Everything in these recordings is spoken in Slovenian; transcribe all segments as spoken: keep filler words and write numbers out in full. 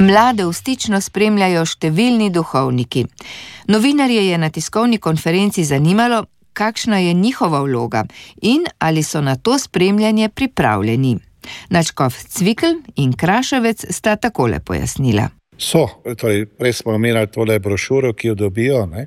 Mlade v Stično spremljajo številni duhovniki. Novinarje je na tiskovni konferenci zanimalo, kakšna je njihova vloga in ali so na to spremljanje pripravljeni. Nadškof Cvikl in Kraševec sta takole pojasnila. So, torej, prej smo imeli tole brošuro, ki jo dobijo, ne?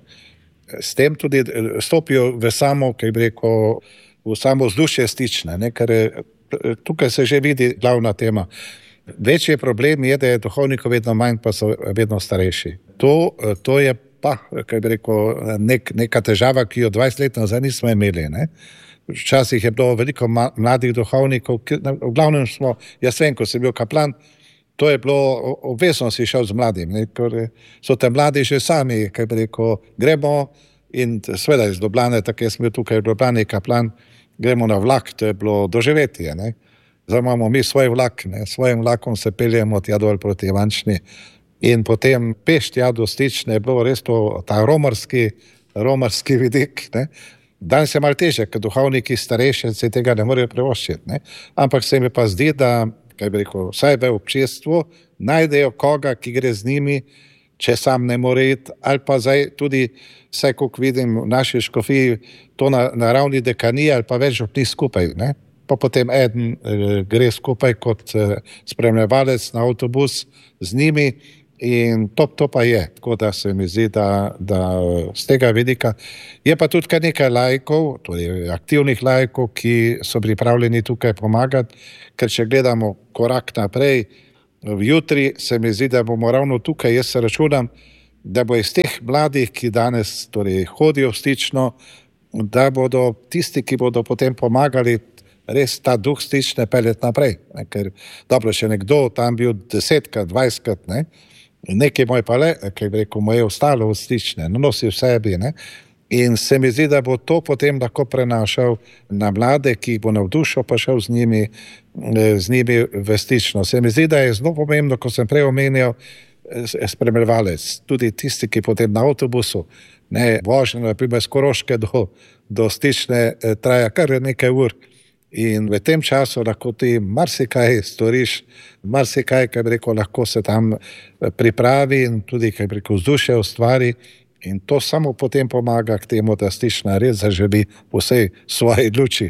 S tem tudi stopijo v samo, kaj bi rekel, v samo vzdušje Stične, ne? Ker tukaj se že vidi glavna tema. Večji problem je, da je duhovnikov vedno manj, pa so vedno starejši. To, to je pa, kaj bi rekel, nek, neka težava, ki jo dvajset let nazaj nismo imeli. Ne? Včasih je bilo veliko mladih duhovnikov, ki, v glavnem smo, jaz vem, ko sem bil kaplan, to je bilo obvezno si šel z mladim, ne? Ker so te mladi že sami, kaj bi rekel, gremo in seveda iz Ljubljane, tako jaz sem bil tukaj v Ljubljani kaplan, gremo na vlak, to je bilo doživetje, ne? Zdaj imamo mi svoj vlak, ne? Svojim vlakom se peljemo tja dol proti Ivančni in potem peš tja do Stične je bilo res to, ta romarski, romarski vidik. Ne? Danes je malo težje, ker duhovniki starejši se tega ne morejo privoščiti. Ne? Ampak se mi pa zdi, da, kaj bi rekel, vsaj v občestvu najdejo koga, ki gre z njimi, če sam ne more iti, ali pa zdaj tudi, vsaj kot vidim v naši škofiji, to na, na ravni dekanije ali pa več župni skupaj, ne? Pa potem eden eh, gre skupaj kot eh, spremljevalec na avtobus z njimi in to, to pa je, tako da se mi zdi, da, da z tega vidika je pa tudi kar nekaj laikov, torej aktivnih laikov, ki so pripravljeni tukaj pomagati, ker če gledamo korak naprej, v jutri se mi zdi, da bomo ravno tukaj, jaz se računam, da bo iz teh mladih, ki danes torej hodijo v Stično, da bodo tisti, ki bodo potem pomagali res ta duh Stične peljeti naprej. Ne? Ker dobro, še nekdo tam bil desetkrat, dvajsetkrat, ne? Nekaj moj pa le, kaj bi rekel, mu je ostalo v Stične, nosi v sebi, ne? In se mi zdi, da bo to potem lahko prenašal na mlade, ki bo navdušil pa šel z njimi, z njimi v Stično. Se mi zdi, da je zelo pomembno, ko sem prej omenjal, spremljevalec, tudi tisti, ki potem na avtobusu, ne, vožnja, na primer, z Koroške do, do Stične traja kar nekaj ur. In v tem času lahko ti marsikaj storiš, marsikaj, kaj bi rekel, lahko se tam pripravi in tudi, kaj bi rekel, vzdušje ustvari in to samo potem pomaga k temu, da Stična res zaživi vsej svoji luči.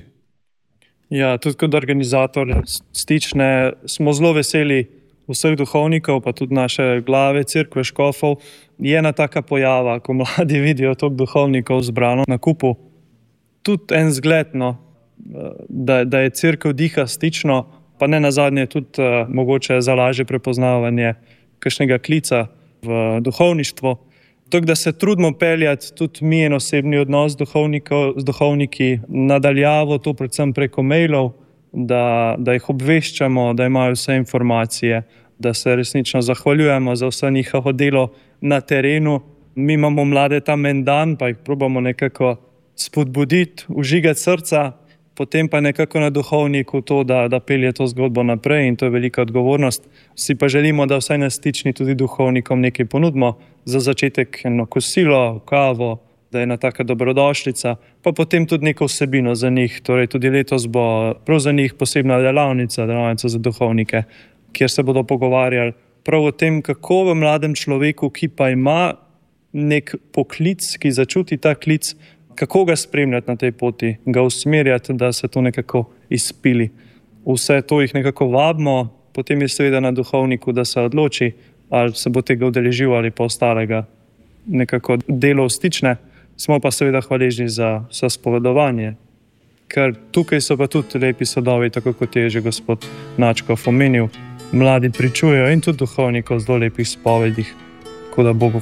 Ja, tudi kot organizator Stične smo zelo veseli vseh duhovnikov, pa tudi naše glave, cerkve, škofov. Je ena taka pojava, ko mladi vidijo toliko duhovnikov zbrano na kupu. Tudi en zgled, no, Da, da je cerkev diha Stično, pa ne nazadnje tudi uh, mogoče za lažje prepoznavanje kakšnega klica v duhovništvo. Tako da se trudimo peljati tudi mi en osebni odnos z duhovniki nadaljavo, to predvsem preko mailov, da, da jih obveščamo, da imajo vse informacije, da se resnično zahvaljujemo za vse njihovo delo na terenu. Mi imamo mlade tam en dan, pa jih probamo nekako spodbuditi, užigati srca, potem pa nekako na duhovniku to, da, da pelje to zgodbo naprej in to je velika odgovornost. Vsi pa želimo, da vsaj na Stični tudi duhovnikom nekaj ponudimo, za začetek eno kosilo, kavo, da je ena taka dobrodošlica, pa potem tudi neko vsebino za njih. Torej tudi letos bo prav za njih posebna delavnica, delavnica za duhovnike, kjer se bodo pogovarjali prav o tem, kako v mladem človeku, ki pa ima nek poklic, ki začuti ta klic, kako ga spremljati na tej poti, ga usmerjati, da se to nekako izpili. Vse to jih nekako vabimo, potem je seveda na duhovniku, da se odloči, ali se bo tega udeležil ali pa ostalega nekako delo Stične. Smo pa seveda hvaležni za vse spovedovanje, ker tukaj so pa tudi lepi sadovi, tako kot je že gospod Nadškof omenil. Mladi pričujejo in tudi duhovnikov zelo lepih spovedih, tako da Bogu